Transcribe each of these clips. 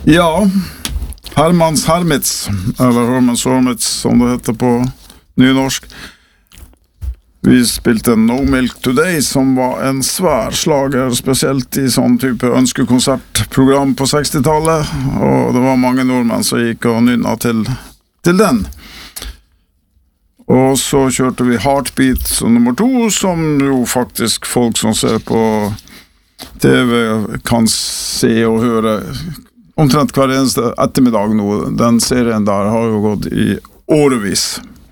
Ja, Hermans Hermits, eller Hermans Hermits som det heter på nynorsk. Vi spilte No Milk Today, som var en svær slager, spesielt i sånn type ønskekonsertprogram på 60-tallet, og det var mange nordmenn som gikk og nynna til den. Og så kjørte vi Heartbeat som nummer 2, som jo faktisk folk som ser på TV kan se og høre omtrent hver eneste ettermiddag nå. Den serien der har jo gått i årevis.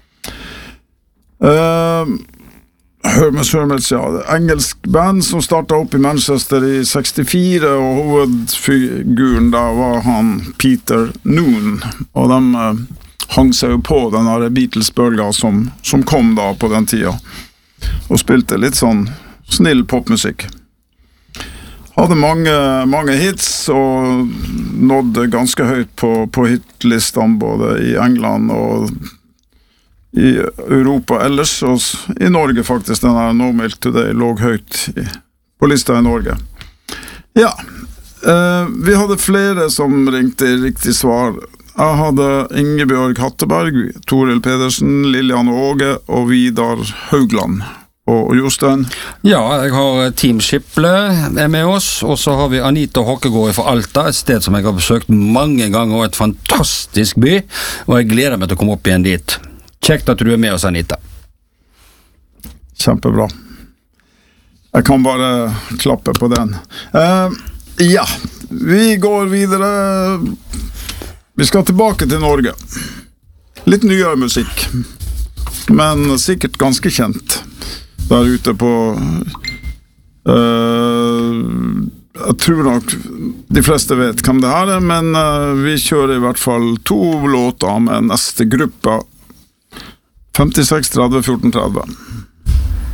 Hermits, ja, engelsk band som startet opp i Manchester i 64, og hovedfiguren da var han Peter Noone, og de hang seg jo på den her Beatles-bølga som kom da på den tida, og spilte litt sånn snill popmusikk. Hadde mange hits, og nådde ganske høyt på hitlistene både i England og i Europa ellers, og i Norge faktisk. Den her No Milk Today lå høyt på lista i Norge. Ja, vi hadde flere som ringte i riktig svar. Jeg hadde Ingebjørg Hatteberg, Toril Pedersen, Lilian Åge og Vidar Haugland. Og Jostein? Ja, jeg har Team Skiple med oss, og så har vi Anita Hokkegård fra Alta, et sted som jeg har besøkt mange ganger, og et fantastisk by, og jeg gleder meg til å komme opp igjen dit. Kjekt at du er med oss, Anita. Kjempebra. Jeg kan bare klappe på den. Ja, vi går videre. Vi skal tilbake til Norge. Litt nyere musikk, men sikkert ganske kjent der ute på jeg tror nok de fleste vet hvem det her er, men vi kjører i hvert fall 2 låter med neste gruppe 56-30-14-30.